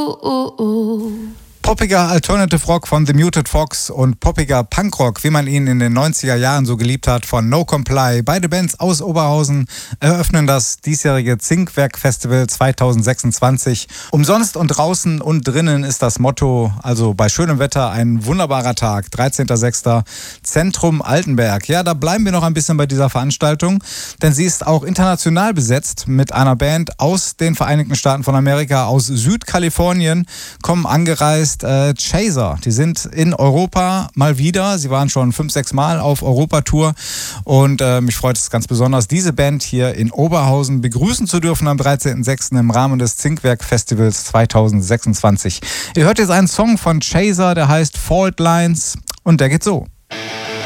Poppiger Alternative Rock von The Muted Fox und poppiger Punkrock, wie man ihn in den 90er Jahren so geliebt hat, von No Comply. Beide Bands aus Oberhausen eröffnen das diesjährige Zinkwerk-Festival 2026. Umsonst und draußen und drinnen ist das Motto. Also bei schönem Wetter ein wunderbarer Tag. 13.06. Zentrum Altenberg. Ja, da bleiben wir noch ein bisschen bei dieser Veranstaltung, denn sie ist auch international besetzt mit einer Band aus den Vereinigten Staaten von Amerika, aus Südkalifornien, kommen angereist. Chaser, die sind in Europa mal wieder. Sie waren schon 5-6 Mal auf Europatour und mich freut es ganz besonders, diese Band hier in Oberhausen begrüßen zu dürfen am 13.06. im Rahmen des Zinkwerk-Festivals 2026. Ihr hört jetzt einen Song von Chaser, der heißt Fault Lines und der geht so.